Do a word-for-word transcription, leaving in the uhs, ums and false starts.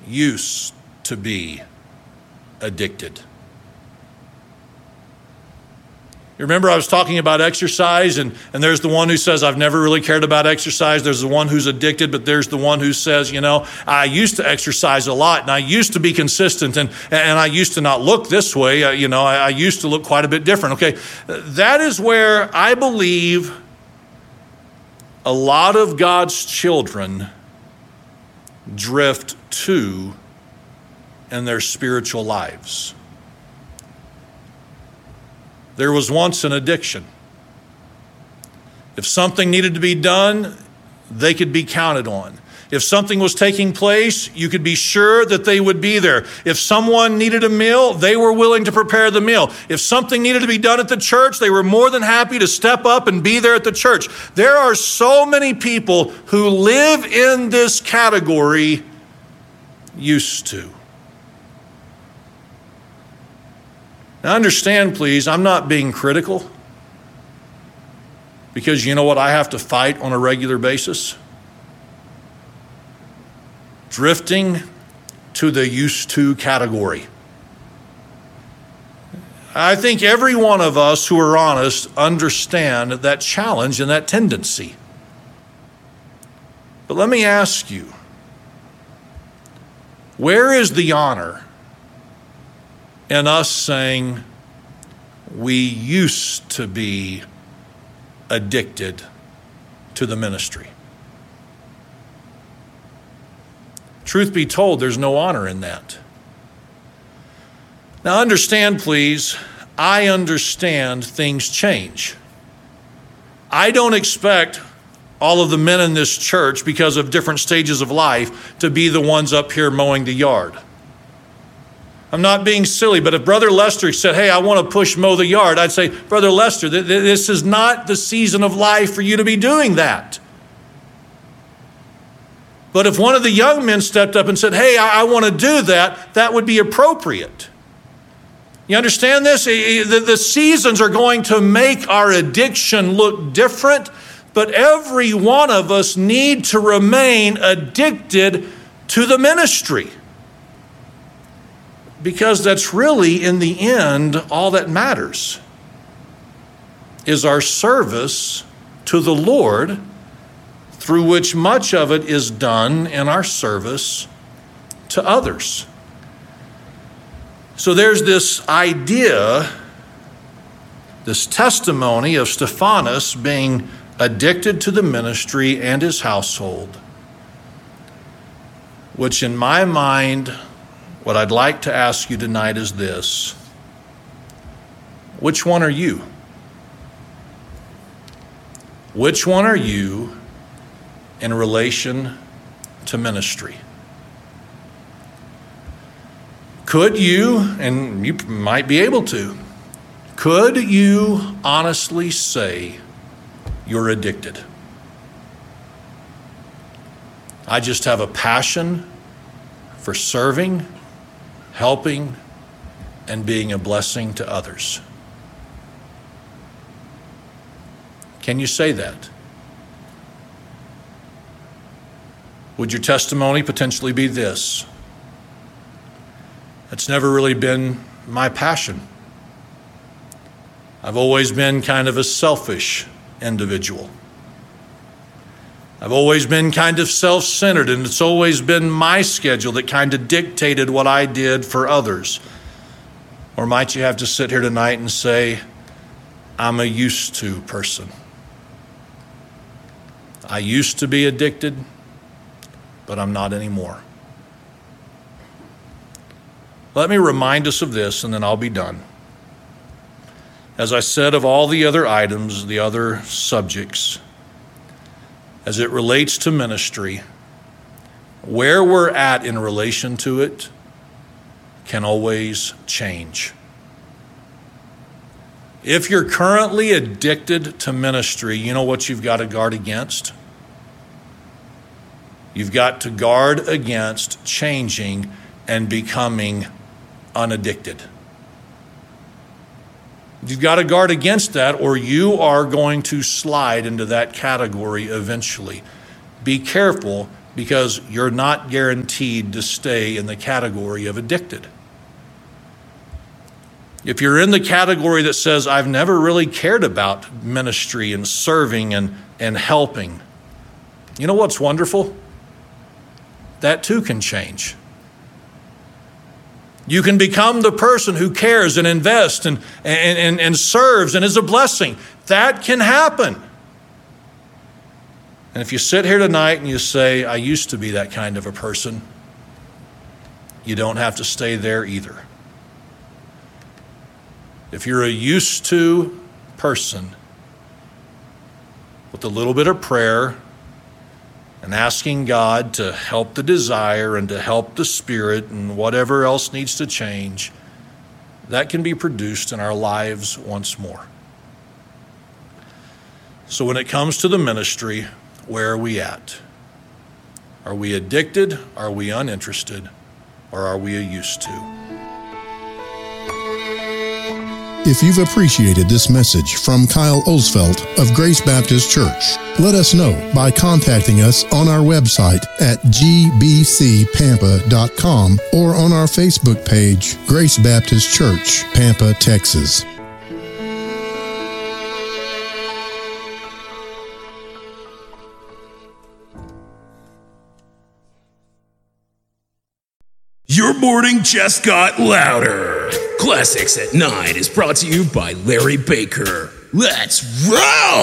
used to be addicted. You remember I was talking about exercise, and, and there's the one who says, I've never really cared about exercise. There's the one who's addicted, but there's the one who says, you know, I used to exercise a lot, and I used to be consistent, and, and I used to not look this way. Uh, you know, I, I used to look quite a bit different. Okay, that is where I believe a lot of God's children drift to in their spiritual lives. There was once an addiction. If something needed to be done, they could be counted on. If something was taking place, you could be sure that they would be there. If someone needed a meal, they were willing to prepare the meal. If something needed to be done at the church, they were more than happy to step up and be there at the church. There are so many people who live in this category, used to. Now understand, please, I'm not being critical, because you know what I have to fight on a regular basis? Drifting to the used to category. I think every one of us who are honest understand that challenge and that tendency. But let me ask you, where is the honor in us saying we used to be addicted to the ministry? Truth be told, there's no honor in that. Now understand, please, I understand things change. I don't expect all of the men in this church, because of different stages of life, to be the ones up here mowing the yard. I'm not being silly, but if Brother Lester said, hey, I want to push mow the yard, I'd say, Brother Lester, th- th- this is not the season of life for you to be doing that. But if one of the young men stepped up and said, hey, I, I want to do that, that would be appropriate. You understand this? The, the seasons are going to make our addiction look different, but every one of us need to remain addicted to the ministry. Because that's really, in the end, all that matters, is our service to the Lord, through which much of it is done in our service to others. So there's this idea, this testimony of Stephanas being addicted to the ministry and his household, which in my mind, what I'd like to ask you tonight is this: which one are you? Which one are you in relation to ministry? Could you, and you might be able to, could you honestly say you're addicted? I just have a passion for serving, helping, and being a blessing to others. Can you say that? Would your testimony potentially be this: it's never really been my passion. I've always been kind of a selfish individual. I've always been kind of self-centered, and it's always been my schedule that kind of dictated what I did for others. Or might you have to sit here tonight and say, I'm a used to person. I used to be addicted, but I'm not anymore. Let me remind us of this, and then I'll be done. As I said, of all the other items, the other subjects, as it relates to ministry, where we're at in relation to it can always change. If you're currently addicted to ministry, you know what you've got to guard against? You've got to guard against changing and becoming unaddicted. You've got to guard against that, or you are going to slide into that category eventually. Be careful because you're not guaranteed to stay in the category of addicted. If you're in the category that says, I've never really cared about ministry and serving and, and helping, you know what's wonderful? That too can change. You can become the person who cares and invests and, and, and, and serves and is a blessing. That can happen. And if you sit here tonight and you say, I used to be that kind of a person, you don't have to stay there either. If you're a used to person, with a little bit of prayer and asking God to help the desire and to help the spirit and whatever else needs to change, that can be produced in our lives once more. So when it comes to the ministry, where are we at? Are we addicted? Are we uninterested? Or are we a used to? If you've appreciated this message from Kyle Osfelt of Grace Baptist Church, let us know by contacting us on our website at g b c pampa dot com or on our Facebook page, Grace Baptist Church, Pampa, Texas. Your morning just got louder. Classics at nine is brought to you by Larry Baker. Let's roll!